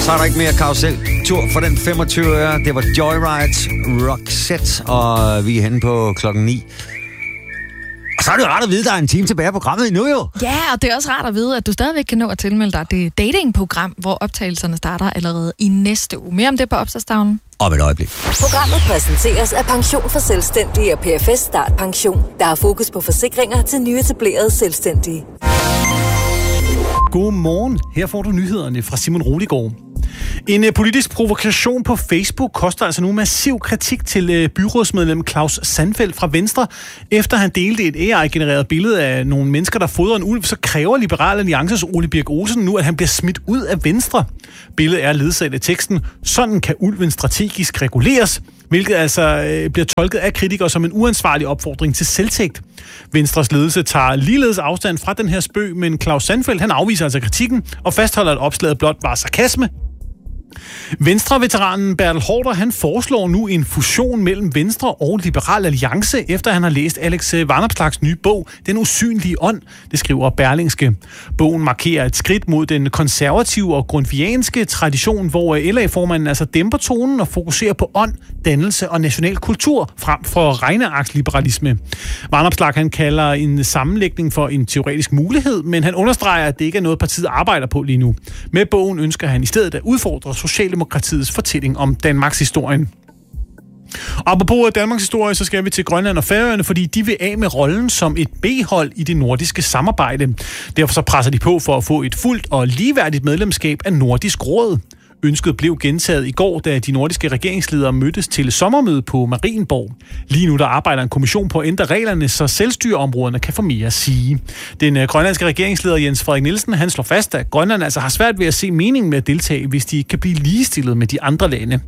Så er der ikke mere karuseltur for den 25 øre. Det var Joyride, Roxette, og vi er henne på klokken 9. Og så er det jo rart at vide, at der er en time tilbage af programmet endnu jo. Ja, og det er også rart at vide, at du stadigvæk kan nå at tilmelde dig det datingprogram, hvor optagelserne starter allerede i næste uge. Mere om det på opslagstavlen. Om et øjeblik. Programmet præsenteres af Pension for Selvstændige og PFS Start Pension. Der er fokus på forsikringer til nyetablerede selvstændige. God morgen. Her får du nyhederne fra Simon Roligård. En politisk provokation på Facebook koster altså nu massiv kritik til byrådsmedlem Claus Sandfeldt fra Venstre. Efter han delte et AI-genereret billede af nogle mennesker, der fodrer en ulv, så kræver Liberal Alliances Ole Birk Olesen nu, at han bliver smidt ud af Venstre. Billedet er ledsaget af teksten: "Sådan kan ulven strategisk reguleres", hvilket altså bliver tolket af kritikere som en uansvarlig opfordring til selvtægt. Venstres ledelse tager ligeledes afstand fra den her spøg, men Claus Sandfeldt han afviser altså kritikken og fastholder, at opslaget blot var sarkasme. Venstre-veteranen Bertel Haarder, han foreslår nu en fusion mellem Venstre og Liberal Alliance, efter han har læst Alex Vanopslaghs nye bog, Den usynlige ånd, det skriver Berlingske. Bogen markerer et skridt mod den konservative og grundtvigianske tradition, hvor LA-formanden altså dæmper tonen og fokuserer på ånd, dannelse og national kultur frem for regnearksliberalisme. Vanopslagh han kalder en sammenlægning for en teoretisk mulighed, men han understreger, at det ikke er noget, partiet arbejder på lige nu. Med bogen ønsker han i stedet at udfordre Socialdemokratiets fortælling om Danmarks historien. Og apropos Danmarks historie, så skal vi til Grønland og Færøerne, fordi de vil af med rollen som et B-hold i det nordiske samarbejde. Derfor så presser de på for at få et fuldt og ligeværdigt medlemskab af Nordisk Råd. Ønsket blev gentaget i går, da de nordiske regeringsledere mødtes til sommermøde på Marienborg. Lige nu der arbejder en kommission på at ændre reglerne, så selvstyreområderne kan få mere at sige. Den grønlandske regeringsleder Jens Frederik Nielsen han slår fast, at Grønland altså har svært ved at se meningen med at deltage, hvis de ikke kan blive ligestillet med de andre lande.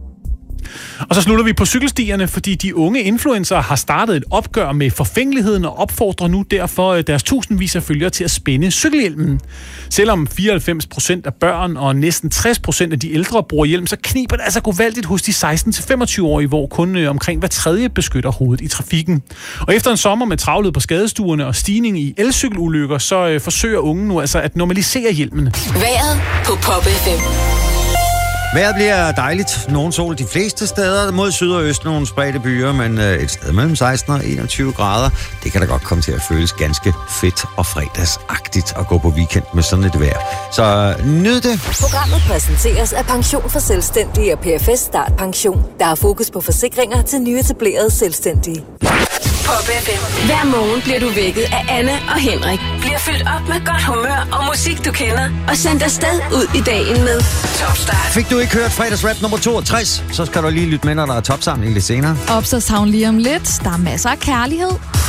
Og så slutter vi på cykelstierne, fordi de unge influencer har startet et opgør med forfængeligheden og opfordrer nu derfor deres tusindvis af følgere til at spænde cykelhjelmen. Selvom 94% af børn og næsten 60% af de ældre bruger hjelm, så kniber det altså gevaldigt hos de 16-25-årige, hvor kun omkring hver tredje beskytter hovedet i trafikken. Og efter en sommer med travlhed på skadestuerne og stigning i elcykelulykker, så forsøger unge nu altså at normalisere hjelmen. Vejret på Pop FM. Vejret bliver dejligt. Nogen sol de fleste steder. Mod syd og øst nogle spredte byer, men et sted mellem 16 og 21 grader. Det kan da godt komme til at føles ganske fedt og fredagsagtigt at gå på weekend med sådan et vejr. Så nyd det. Programmet præsenteres af Pension for Selvstændige og PFS Start Pension. Der er fokus på forsikringer til nyetablerede selvstændige. Pop FM. Hver morgen bliver du vækket af Anne og Henrik. Bliver fyldt op med godt humør og musik, du kender. Og sendt afsted ud i dagen med Top Start. Fik du ikke hørt fredagsrap nummer 62, så skal du lige lytte med, når der er topsamling lidt senere. Opslagstavlen lige om lidt. Der er masser af kærlighed.